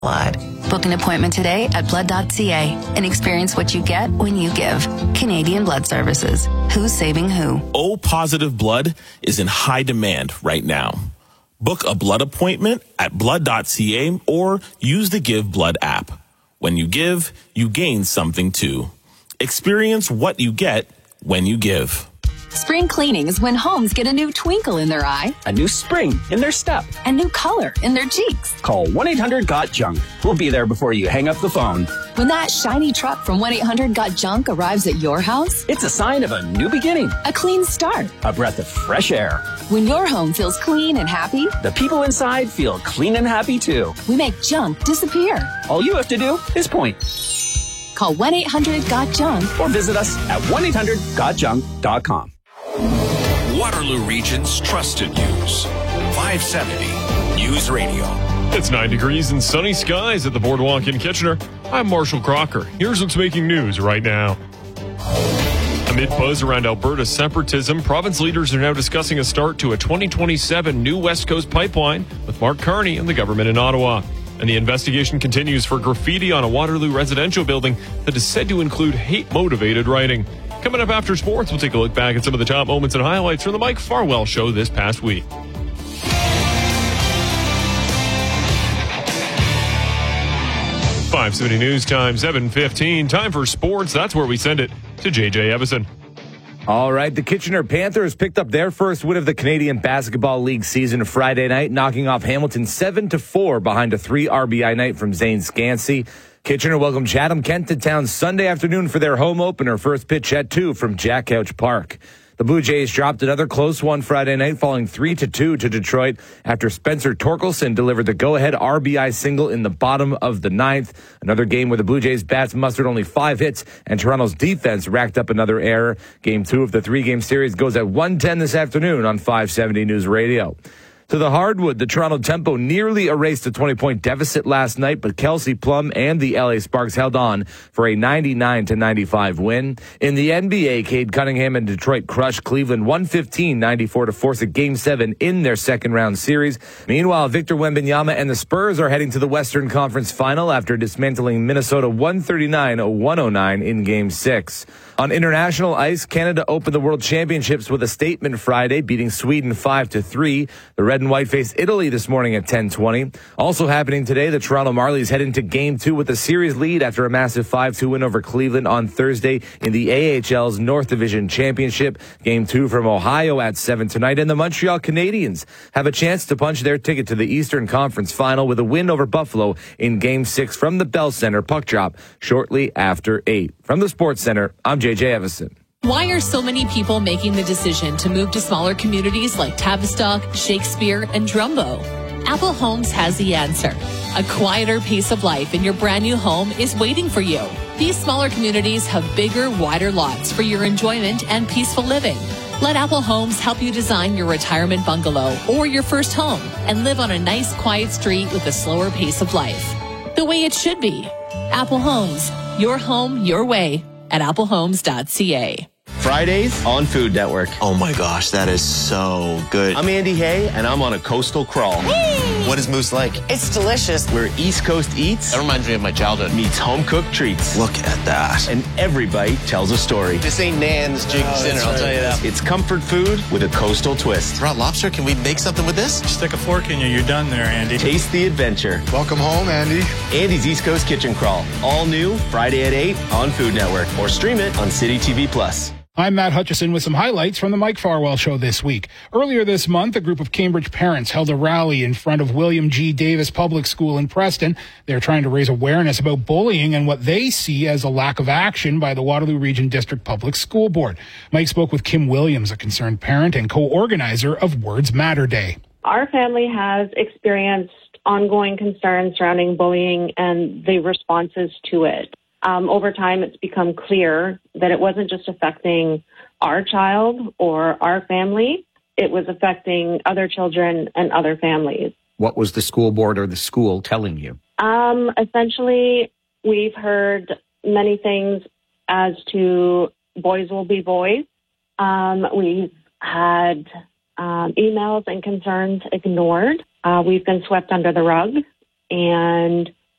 blood. Book an appointment today at blood.ca and experience what you get when you give. Canadian Blood Services. Who's saving who? O-positive blood is in high demand right now. Book a blood appointment at blood.ca or use the Give Blood app. When you give, you gain something too. Experience what you get when you give. Spring cleaning is when homes get a new twinkle in their eye, a new spring in their step, a new color in their cheeks. Call 1-800-GOT-JUNK. We'll be there before you hang up the phone. When that shiny truck from 1-800-GOT-JUNK arrives at your house, it's a sign of a new beginning, a clean start, a breath of fresh air. When your home feels clean and happy, the people inside feel clean and happy too. We make junk disappear. All you have to do is point. Call 1-800-GOT-JUNK or visit us at 1-800-GOTJUNK.com. Waterloo Region's trusted news. 570 News Radio. It's 9 degrees and sunny skies at the Boardwalk in Kitchener. I'm Marshall Crocker. Here's what's making news right now. Amid buzz around Alberta's separatism, province leaders are now discussing a start to a 2027 new West Coast pipeline with Mark Carney and the government in Ottawa. And the investigation continues for graffiti on a Waterloo residential building that is said to include hate-motivated writing. Coming up after sports, we'll take a look back at some of the top moments and highlights from the Mike Farwell Show this past week. .570 News Time, 7:15. Time for sports. That's where we send it to JJ Evison. All right, the Kitchener Panthers picked up their first win of the Canadian Basketball League season Friday night, knocking off Hamilton 7-4 behind a 3 RBI night from Zane Scansey. Kitchener welcomed Chatham-Kent to town Sunday afternoon for their home opener. First pitch at 2 from Jack Couch Park. The Blue Jays dropped another close one Friday night, falling 3-2 to Detroit after Spencer Torkelson delivered the go-ahead RBI single in the bottom of the ninth. Another game where the Blue Jays bats mustered only 5 hits and Toronto's defense racked up another error. Game 2 of the 3-game series goes at 1:10 this afternoon on 570 News Radio. To the hardwood, the Toronto Tempo nearly erased a 20-point deficit last night, but Kelsey Plum and the LA Sparks held on for a 99-95 win. In the NBA, Cade Cunningham and Detroit crushed Cleveland 115-94 to force a Game 7 in their second-round series. Meanwhile, Victor Wembanyama and the Spurs are heading to the Western Conference Final after dismantling Minnesota 139-109 in Game 6. On international ice, Canada opened the World Championships with a statement Friday, beating Sweden 5-3. The Red and White face Italy this morning at 10:20. Also happening today, the Toronto Marlies head into Game 2 with a series lead after a massive 5-2 win over Cleveland on Thursday in the AHL's North Division Championship. Game 2 from Ohio at 7 tonight. And the Montreal Canadiens have a chance to punch their ticket to the Eastern Conference Final with a win over Buffalo in Game 6 from the Bell Center puck drop shortly after 8. From the Sports Center, I'm JJ Evison. Why are so many people making the decision to move to smaller communities like Tavistock, Shakespeare, and Drumbo? Apple Homes has the answer. A quieter pace of life in your brand new home is waiting for you. These smaller communities have bigger, wider lots for your enjoyment and peaceful living. Let Apple Homes help you design your retirement bungalow or your first home and live on a nice, quiet street with a slower pace of life. The way it should be. Apple Homes. Your home, your way at applehomes.ca. Fridays on Food Network. Oh my gosh, that is so good. I'm Andy Hay, and I'm on a coastal crawl. What is Moose like? It's delicious. Where East Coast eats. That reminds me of my childhood. Meets home-cooked treats. Look at that. And every bite tells a story. This ain't Nan's Jig Dinner, I'll tell you that. It's comfort food with a coastal twist. Raw lobster, can we make something with this? Stick a fork in you, you're done there, Andy. Taste the adventure. Welcome home, Andy. Andy's East Coast Kitchen Crawl. All new, Friday at 8 on Food Network. Or stream it on City TV Plus. I'm Matt Hutchison with some highlights from the Mike Farwell Show this week. Earlier this month, a group of Cambridge parents held a rally in front of William G. Davis Public School in Preston. They're trying to raise awareness about bullying and what they see as a lack of action by the Waterloo Region District Public School Board. Mike spoke with Kim Williams, a concerned parent and co-organizer of Words Matter Day. Our family has experienced ongoing concerns surrounding bullying and the responses to it. Over time, it's become clear that it wasn't just affecting our child or our family. It was affecting other children and other families. What was the school board or the school telling you? Essentially, we've heard many things as to boys will be boys. We've had emails and concerns ignored. We've been swept under the rug. And